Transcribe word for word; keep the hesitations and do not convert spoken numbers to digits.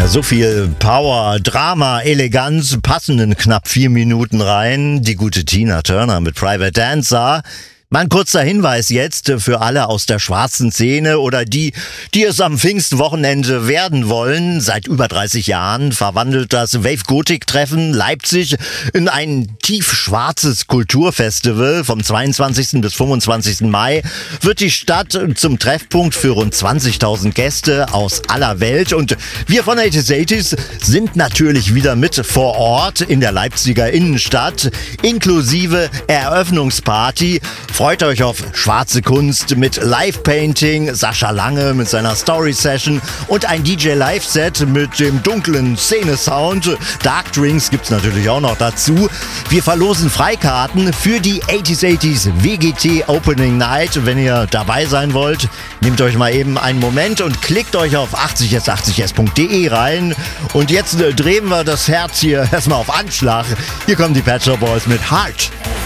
So viel Power, Drama, Eleganz passen in knapp vier Minuten rein. Die gute Tina Turner mit Private Dancer. Mal ein kurzer Hinweis jetzt für alle aus der schwarzen Szene oder die, die es am Pfingstwochenende werden wollen. Seit über dreißig Jahren verwandelt das Wave-Gothic-Treffen Leipzig in ein tiefschwarzes Kulturfestival. Vom zweiundzwanzigsten bis fünfundzwanzigsten Mai wird die Stadt zum Treffpunkt für rund zwanzigtausend Gäste aus aller Welt. Und wir von achtzig achtzig sind natürlich wieder mit vor Ort in der Leipziger Innenstadt, inklusive Eröffnungsparty. Freut euch auf schwarze Kunst mit Live-Painting, Sascha Lange mit seiner Story-Session und ein D J-Live-Set mit dem dunklen Szene-Sound. Dark Drinks gibt's natürlich auch noch dazu. Wir verlosen Freikarten für die achtzig achtzig W G T Opening Night. Wenn ihr dabei sein wollt, nehmt euch mal eben einen Moment und klickt euch auf achtzig s achtzig s punkt de rein. Und jetzt drehen wir das Herz hier erstmal auf Anschlag. Hier kommen die Pet Shop Boys mit Heart.